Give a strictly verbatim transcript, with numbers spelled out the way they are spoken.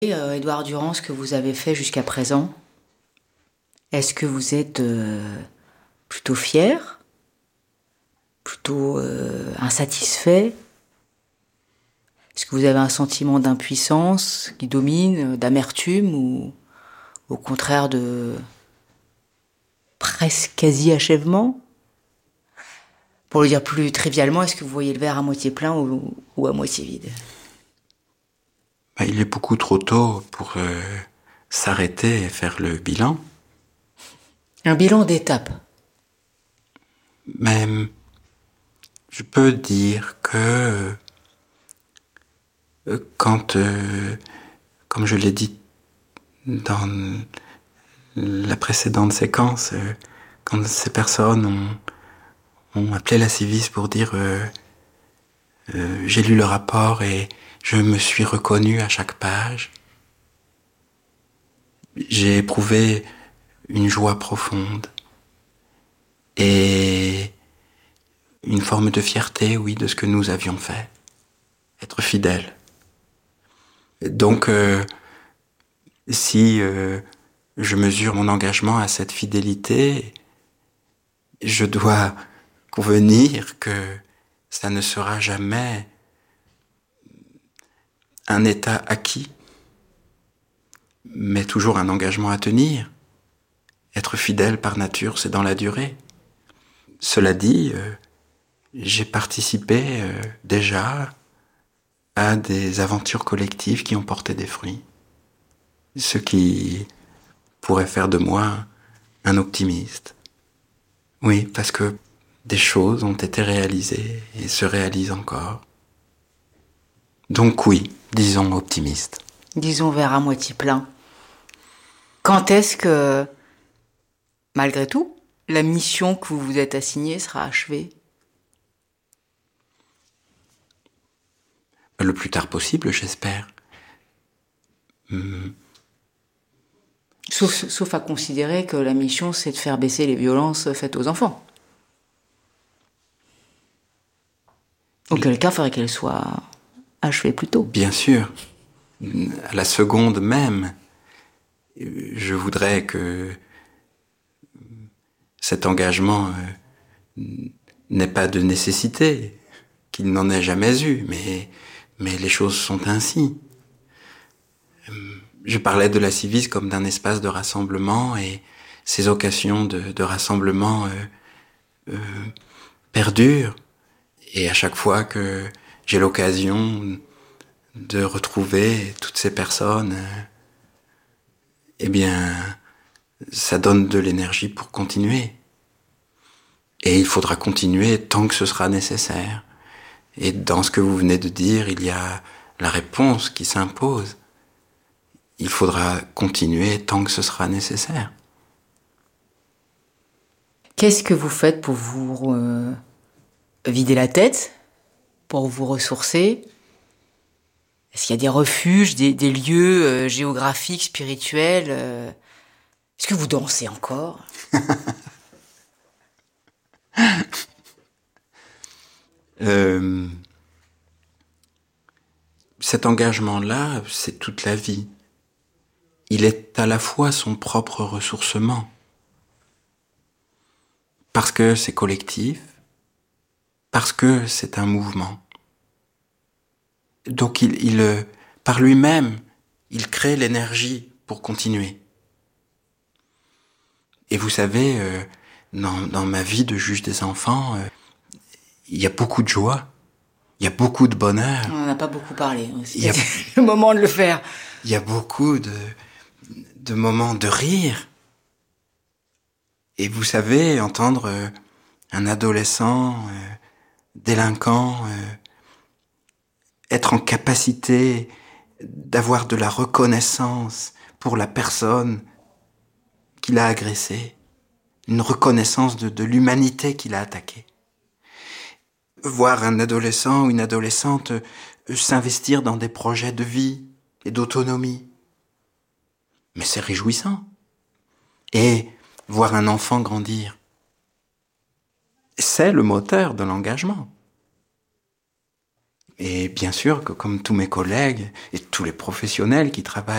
Et euh, Édouard Durand, ce que vous avez fait jusqu'à présent, est-ce que vous êtes euh, plutôt fier, plutôt euh, insatisfait? Est-ce que vous avez un sentiment d'impuissance qui domine, d'amertume ou au contraire de presque quasi-achèvement? Pour le dire plus trivialement, est-ce que vous voyez le verre à moitié plein ou, ou à moitié vide? Bah, il est beaucoup trop tôt pour euh, s'arrêter et faire le bilan. Un bilan d'étape. Mais je peux dire que euh, quand, euh, comme je l'ai dit dans la précédente séquence, euh, quand ces personnes ont, ont appelé la Civis pour dire euh, euh, j'ai lu le rapport et je me suis reconnu à chaque page, j'ai éprouvé une joie profonde et une forme de fierté, oui, de ce que nous avions fait. Être fidèle. Donc, euh, si euh, je mesure mon engagement à cette fidélité, je dois convenir que ça ne sera jamais un état acquis, mais toujours un engagement à tenir. Être fidèle par nature, c'est dans la durée. Cela dit, euh, j'ai participé euh, déjà à des aventures collectives qui ont porté des fruits. Ce qui pourrait faire de moi un optimiste. Oui, parce que des choses ont été réalisées et se réalisent encore. Donc oui, disons optimiste. Disons verre à moitié plein. Quand est-ce que, malgré tout, la mission que vous vous êtes assignée sera achevée? Le plus tard possible, j'espère. Hum. Sauf, sauf à considérer que la mission, c'est de faire baisser les violences faites aux enfants. Auquel cas, il faudrait qu'elle soit achevée plus tôt. Bien sûr. À la seconde même, je voudrais que cet engagement n'ait pas de nécessité, qu'il n'en ait jamais eu, mais, mais les choses sont ainsi. Je parlais de la Civis comme d'un espace de rassemblement et ces occasions de, de rassemblement euh, euh, perdurent. Et à chaque fois que j'ai l'occasion de retrouver toutes ces personnes, euh, eh bien, ça donne de l'énergie pour continuer. Et il faudra continuer tant que ce sera nécessaire. Et dans ce que vous venez de dire, il y a la réponse qui s'impose. Il faudra continuer tant que ce sera nécessaire. Qu'est-ce que vous faites pour vous euh, vider la tête, pour vous ressourcer? Est-ce qu'il y a des refuges, des, des lieux euh, géographiques, spirituels euh... Est-ce que vous dansez encore? euh, cet engagement-là, c'est toute la vie. Il est à la fois son propre ressourcement, parce que c'est collectif, parce que c'est un mouvement. Donc il, il par lui-même, il crée l'énergie pour continuer. Et vous savez, euh, dans, dans ma vie de juge des enfants, euh, il y a beaucoup de joie, il y a beaucoup de bonheur. On n'en a pas beaucoup parlé. Il y a, C'est le moment de le faire. Il y a beaucoup de, de moments de rire. Et vous savez, entendre euh, un adolescent euh, délinquant euh, être en capacité d'avoir de la reconnaissance pour la personne qu'il a agressée, une reconnaissance de, de l'humanité qu'il a attaquée. Voir un adolescent ou une adolescente euh, s'investir dans des projets de vie et d'autonomie. Mais c'est réjouissant. Et voir un enfant grandir, c'est le moteur de l'engagement. Et bien sûr que comme tous mes collègues et tous les professionnels qui travaillent